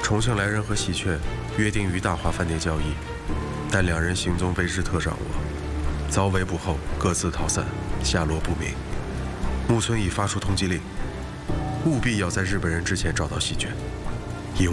重庆来人和喜鹊约定于大华饭店交易，但两人行踪被日特掌握，遭围捕后各自逃散，下落不明。木村已发出通缉令，务必要在日本人之前找到喜鹊。